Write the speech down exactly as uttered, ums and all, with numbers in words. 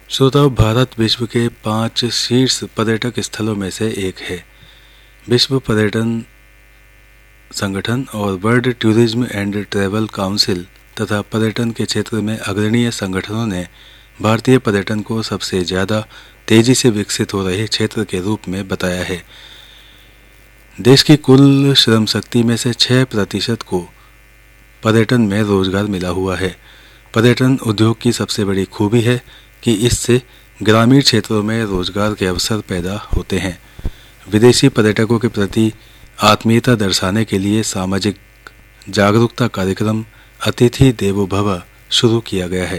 श्रोताओं, भारत विश्व के पांच शीर्ष पर्यटक स्थलों में से एक है। विश्व पर्यटन संगठन और world tourism and travel council तथा पर्यटन के क्षेत्र में अग्रणीय संगठनों ने भारतीय पर्यटन को सबसे ज़्यादा तेजी से विकसित हो रहे क्षेत्र के रूप में बताया है। देश की कुल श्रम शक्ति में से छः प्रतिशत को पर्यटन में रोजगार मिला हुआ है। पर्यटन उद्योग की सबसे बड़ी खूबी है कि इससे ग्रामीण क्षेत्रों में रोजगार के अवसर पैदा होते हैं। विदेशी पर्यटकों के प्रति आत्मीयता दर्शाने के लिए सामाजिक जागरूकता कार्यक्रम अतिथि देवो भव शुरू किया गया है।